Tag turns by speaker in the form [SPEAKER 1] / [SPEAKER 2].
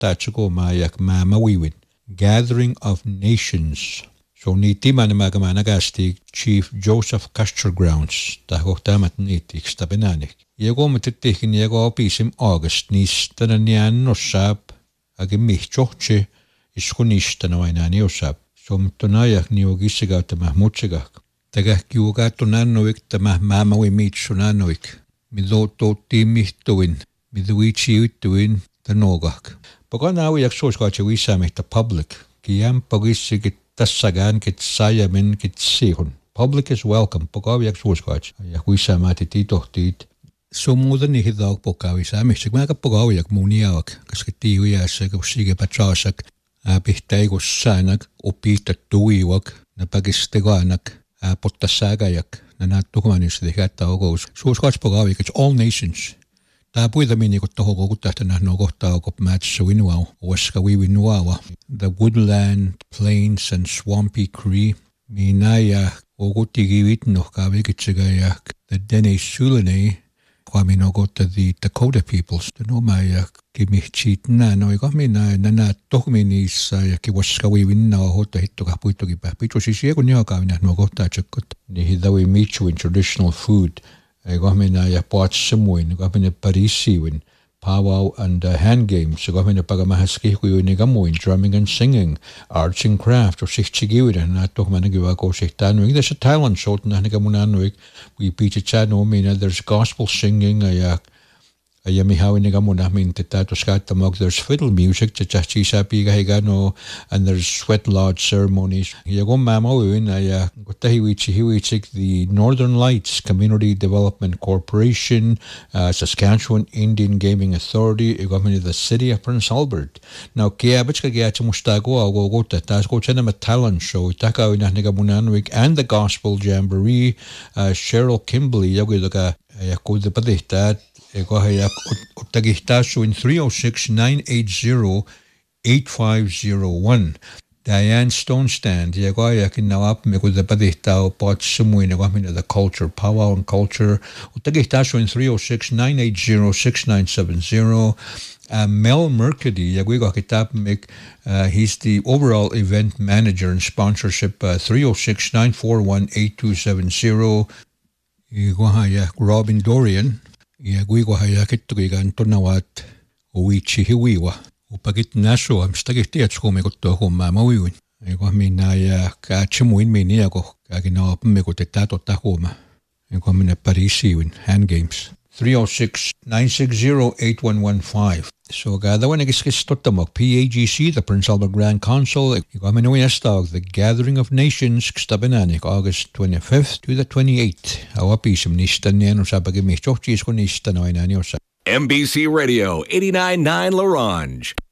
[SPEAKER 1] tatsiko mayak mamawiwin. Gathering of Nations. So niiti managasti Chief Joseph Custer Grounds. Tahotamat niiti stabenanik. Jego matitikin jego opisim August nis tananian nosab agimihchoche iskunistana wainani osab. So mtonayak niogisiga tamahmutsigak. Tagah kiugatunanoik tamah mamawimit sunanoik. Midoto timihtuin. Miduichiutuin tanogak. Pagana yak soskache wisamik the public. Kiam pagisigit tassagan kit sayamin kit sihun. Public is welcome. Pagaw yak soskache. Yak wisamati titohtit. So muuten niihin daag pokawisamik. Sigmaka pagaw yak muniawak. Kaskitiiu jääsek usige patsasak. Pihtaigus saanak opita tuiwak. Napagisteganak. Pottassagajak. Nanattuhumanis dihatta ogous. Soskache pagawik. It's all nations. Tämä puitaminen kun tohon kutahtanah no kohtaa kop match winuau oska winuawa. The woodland, plains and swampy Cree. Minaya oguttigivit nohkavikitsega the Dene Sulene. Kwamino gotta the Dakota peoples. The nomaya kimihchit na no ikamina nana tohminis ja kiwaska winuawa hota hittoka puittokipa. Pitso siis kun johkavina no kohtaa tsekkot. Ni dawi michu in traditional food. Gomina ja poatsemuin, gomina parisiwin, powwow and hand games, gomina pagamahaskihkuin gamuin, drumming and singing, arts and craft, or sichchigiwin, na tohmanagiwa ko sihtanu. There's a talent show na nagamunanuik. We picha chano mina. There's gospel singing, Ayamihawin nigamuna min tetato skatamog. There's fiddle music, chachisa piga higano, and there's sweat lodge ceremonies. Yagom mamawin gotahiwichik the Northern Lights Community Development Corporation, Saskatchewan Indian Gaming Authority, the city of Prince Albert. Now kiabich kagiacha mustago agogota tasko chenama talent show takawina nigamunanuik and the gospel jamboree. Cheryl Kimberly yagudoka yakud the padihtat. Utagihtasu in 306-980-8501. Diane Stonestand, Yagoyakin Nawap, with the Padihta, Pot Sumuin, the culture, powwow and culture. Utagihtasu in 306-980-6970. Mel Mercady, Yaguigakitap, he's the overall event manager and sponsorship, 306-941-8270. Robin Dorian. Yaguigo hayakittugigan tonawat uichihiwiwa. Upagit naso am stagitiatsko to homa mawiwin. Ego mina ya kachimuin miniago kagina megotetato tahoma. Ego mina parisiwin hand games. 306-960-8115. So gada when igiskis totamok PAGC, the Prince Albert Grand Council, the Gathering of Nations, Kstabenanik, August 25th to the 28th. Awapisim nistaniano sabagimichochis ko nistanoinaniosa.
[SPEAKER 2] MBC Radio 89.9 Larange.